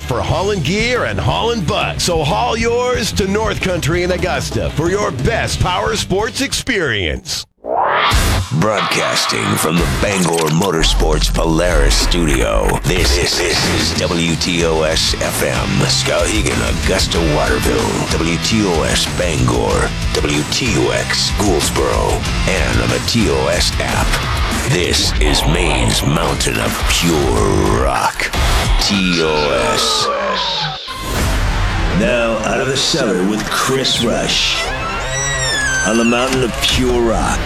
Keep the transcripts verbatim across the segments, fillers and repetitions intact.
for Holland gear and Holland butts. So haul yours to North Country in Augusta for your best power sports experience. Broadcasting from the Bangor Motorsports Polaris studio, this, this, this is W T O S F M, Skowhegan, Augusta, Waterville, W T O S Bangor, W T U X Gouldsboro, and on the T O S app. This is Maine's mountain of pure rock, T O S. Now out of the cellar with Chris Rush, on the mountain of pure rock,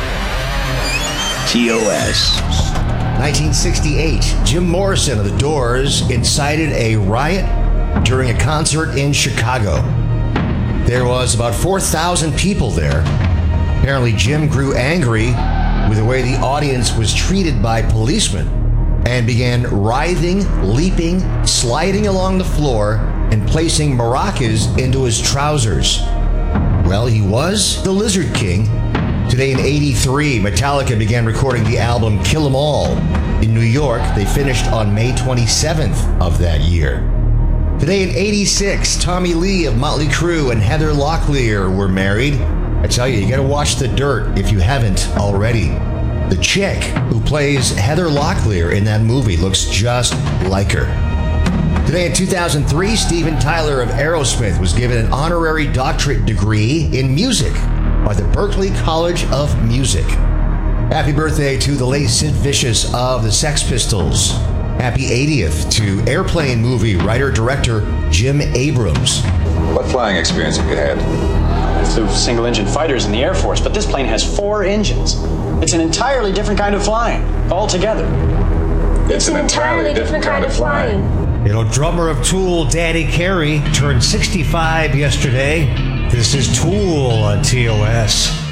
T O S. nineteen sixty-eight, Jim Morrison of The Doors incited a riot during a concert in Chicago. There was about four thousand people there. Apparently, Jim grew angry with the way the audience was treated by policemen and began writhing, leaping, sliding along the floor, and placing maracas into his trousers. Well, he was the Lizard King. Today in eighty-three, Metallica began recording the album Kill 'Em All in New York. They finished on May twenty-seventh of that year. Today in eighty-six, Tommy Lee of Motley Crue and Heather Locklear were married. I tell you, you gotta watch The Dirt if you haven't already. The chick who plays Heather Locklear in that movie looks just like her. Today in two thousand three, Steven Tyler of Aerosmith was given an honorary doctorate degree in music by the Berklee College of Music. Happy birthday to the late Sid Vicious of the Sex Pistols. Happy eightieth to Airplane movie writer-director Jim Abrams. What flying experience have you had? I flew single-engine fighters in the Air Force, but this plane has four engines. It's an entirely different kind of flying, altogether. It's, it's an, an entirely, entirely different, different kind of flying. flying. You know, drummer of Tool, Danny Carey, turned sixty-five yesterday. This is Tool on T O S.